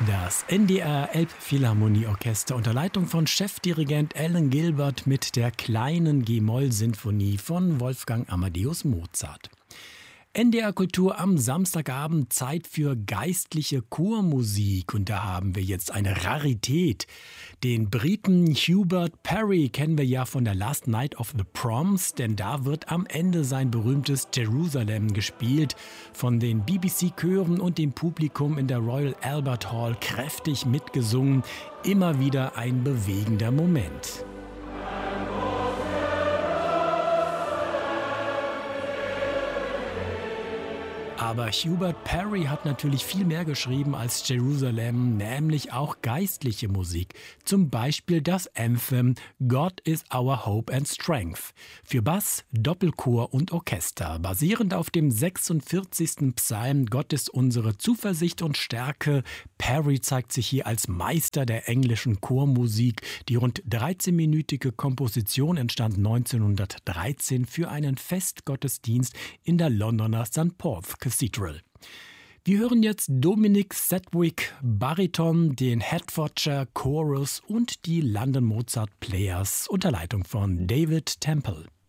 Das NDR Elbphilharmonieorchester unter Leitung von Chefdirigent Alan Gilbert mit der kleinen G-Moll-Sinfonie von Wolfgang Amadeus Mozart. NDR Kultur am Samstagabend, Zeit für geistliche Chormusik. Und da haben wir jetzt eine Rarität. Den Briten Hubert Parry kennen wir ja von der Last Night of the Proms, denn da wird am Ende sein berühmtes Jerusalem gespielt, von den BBC-Chören und dem Publikum in der Royal Albert Hall kräftig mitgesungen. Immer wieder ein bewegender Moment. Aber Hubert Parry hat natürlich viel mehr geschrieben als Jerusalem, nämlich auch geistliche Musik. Zum Beispiel das Anthem God is our Hope and Strength für Bass, Doppelchor und Orchester, basierend auf dem 46. Psalm Gott ist unsere Zuversicht und Stärke. Parry zeigt sich hier als Meister der englischen Chormusik. Die rund 13-minütige Komposition entstand 1913 für einen Festgottesdienst in der Londoner St. Paul's Cathedral. Wir hören jetzt Dominic Sedgwick Bariton, den Hertfordshire Chorus und die London Mozart Players unter Leitung von David Temple.